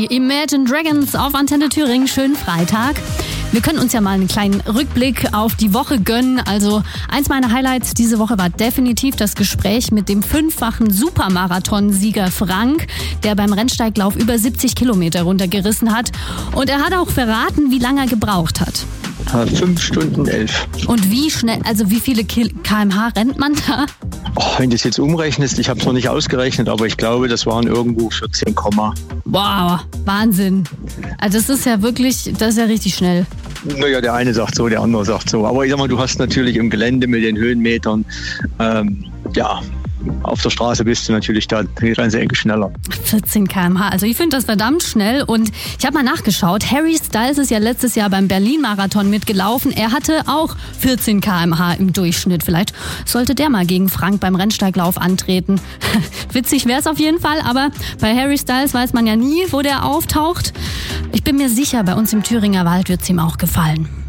Imagine Dragons auf Antenne Thüringen. Schönen Freitag. Wir können uns ja mal einen kleinen Rückblick auf die Woche gönnen. Also eins meiner Highlights diese Woche war definitiv das Gespräch mit dem 5-fachen Supermarathon-Sieger Frank, der beim Rennsteiglauf über 70 Kilometer runtergerissen hat. Und er hat auch verraten, wie lange er gebraucht hat. 5 Stunden 11. Und wie schnell, also wie viele km/h rennt man da? Wenn du es jetzt umrechnest, ich habe es noch nicht ausgerechnet, aber ich glaube, das waren irgendwo 14, Wow, Wahnsinn. Also das ist ja wirklich, das ist ja richtig schnell. Naja, der eine sagt so, der andere sagt so. Aber ich sag mal, du hast natürlich im Gelände mit den Höhenmetern, auf der Straße bist du natürlich da eine ganze Ecke schneller. 14 km/h, also ich finde das verdammt schnell und ich habe mal nachgeschaut, Harry Styles ist ja letztes Jahr beim Berlin-Marathon mitgelaufen, er hatte auch 14 km/h im Durchschnitt. Vielleicht sollte der mal gegen Frank beim Rennsteiglauf antreten. Witzig wäre es auf jeden Fall, aber bei Harry Styles weiß man ja nie, wo der auftaucht. Ich bin mir sicher, bei uns im Thüringer Wald wird es ihm auch gefallen.